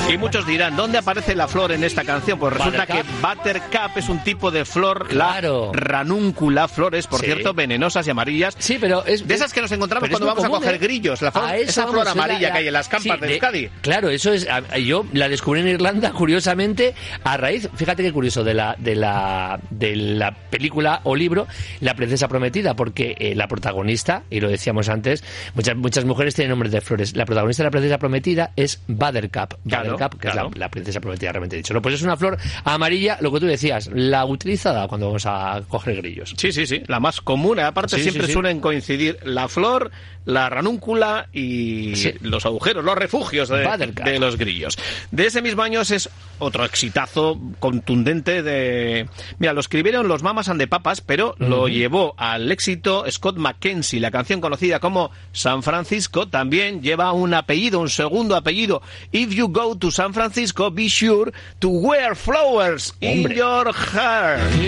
Y muchos dirán, ¿dónde aparece la flor en esta canción? Pues resulta que Buttercup es un tipo de flor, claro. La ranúncula, flores, por cierto, venenosas y amarillas. Sí, pero es... De esas que nos encontramos cuando vamos a coger grillos, esa flor amarilla que hay en las campas de Euskadi. Claro, eso es... Yo la descubrí en Irlanda, curiosamente, a raíz, fíjate qué curioso, de la película o libro La princesa prometida, porque la protagonista, y lo decíamos antes, muchas mujeres tienen nombres de flores. La protagonista de La princesa prometida es Buttercup. Claro, Buttercup, que claro. es la princesa prometida, realmente dicho. No, pues es una flor amarilla, lo que tú decías, la utilizada cuando vamos a coger grillos. Sí, la más común. Aparte siempre suelen coincidir la flor, la ranúncula y los agujeros, los refugios de los grillos. De ese mismo año es otro exitazo contundente de... Mira, lo escribieron los Mamas and the Papas, pero lo llevó al éxito Scott McKenzie. La canción conocida como San Francisco también lleva un apellido, un segundo apellido. If you go to San Francisco, be sure to wear flowers in your hair.